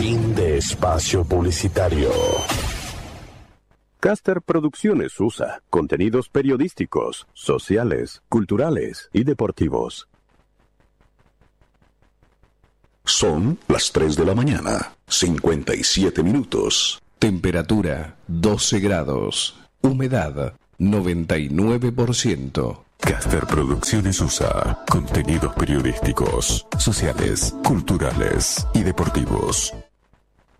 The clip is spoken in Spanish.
Fin de espacio publicitario. Caster Producciones USA. Contenidos periodísticos, sociales, culturales y deportivos. Son las 3 de la mañana, 57 minutos. Temperatura 12 grados. Humedad 99%. Caster Producciones USA. Contenidos periodísticos, sociales, culturales y deportivos.